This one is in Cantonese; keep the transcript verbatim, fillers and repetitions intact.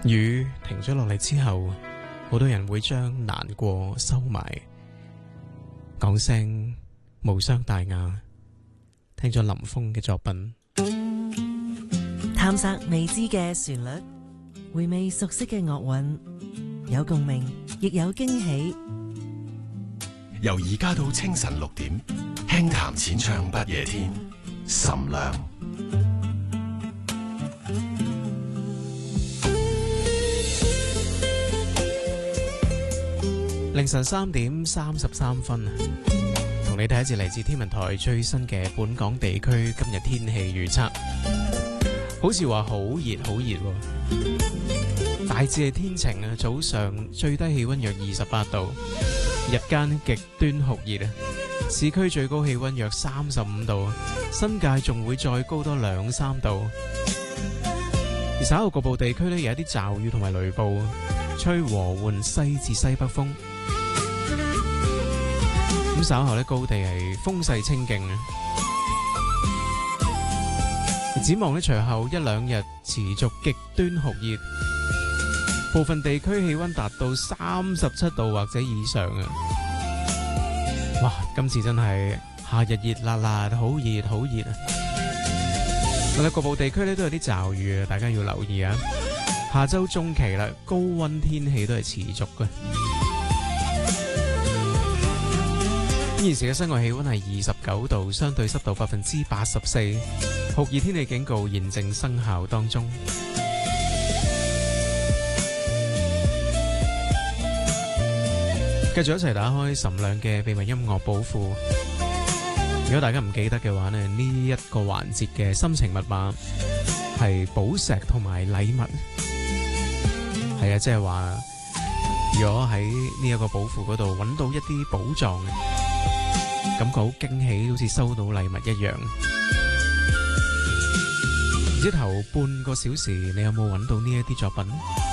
雨停咗落嚟之後，好多人會將難過收埋，講聲無傷大雅。聽咗林峰嘅作品， 探索未知嘅旋律，回味熟悉嘅樂韻，有共鳴，亦有驚喜。 由而家到清晨六點，輕談淺唱不夜天，岑亮。 凌晨三點三十三分，同你睇一次嚟自天文台最新嘅本港地區今日天氣預測。好似話好熱好熱，大致係天晴啊，早上最低氣溫約二十八度，日間極端酷熱啊，市區最高氣溫約三十五度，新界仲會再高多兩三度。而稍後局部地區呢，有一啲驟雨同埋雷暴，吹和緩西至西北風。咁稍後呢，高地係風勢清勁啊。展望呢，隨後一兩日持續極端酷熱，部分地區氣溫達到三十七度或者以上啊！哇，今次真係夏日熱辣辣，好熱好熱啊！另外，局部地區呢都有啲驟雨啊，大家要留意啊！下周中期啦，高溫天氣都係持續嘅。現時嘅室外氣溫係二十九度，相對濕度百分之八十四，酷熱天氣警告現正生效當中。繼續一齊打開岑亮嘅秘密音樂寶庫。如果大家唔記得嘅話呢，呢一個環節嘅心情密碼係寶石同埋禮物。係啊，即係話如果喺呢一個寶庫嗰度揾到一啲寶藏，感覺好驚喜，好似收到禮物一樣。唔知頭半個小時你有冇揾到呢一啲作品？